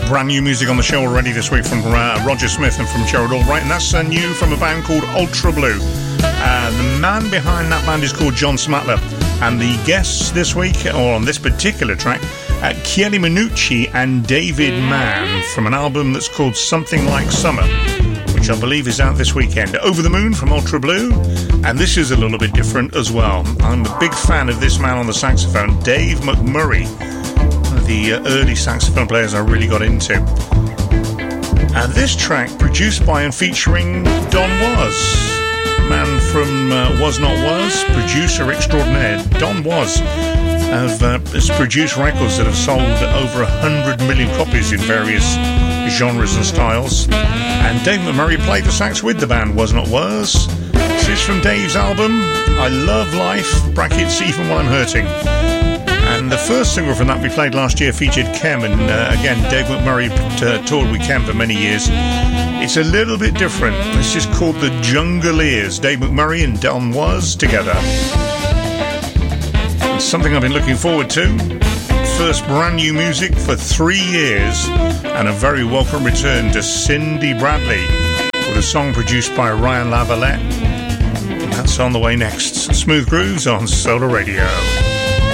brand new music on the show already this week from Roger Smith and from Gerald Albright, and that's new from a band called Ultra Blue. The man behind that band is called John Smatler, and the guests this week, or on this particular track, Chieli Minucci and David Mann from an album that's called Something Like Summer, which I believe is out this weekend. Over the Moon from Ultra Blue, and this is a little bit different as well. I'm a big fan of this man on the saxophone, Dave McMurray, one of the early saxophone players I really got into. And this track, produced by and featuring Don Was, man from Was Not Was, producer extraordinaire. Don Was has produced records that have sold over 100 million copies in various genres and styles. And Dave McMurray played the sax with the band Was Not Was. This is from Dave's album, I Love Life, brackets, Even When I'm Hurting. And the first single from that we played last year featured Kem, and again, Dave McMurray toured with Kem for many years. It's a little bit different. This is called The Jungleers, Dave McMurray and Don Was together. It's something I've been looking forward to. First brand new music for 3 years, and a very welcome return to Cindy Bradley with a song produced by Ryan Lavalette. And that's on the way next. Smooth Grooves on Solar Radio.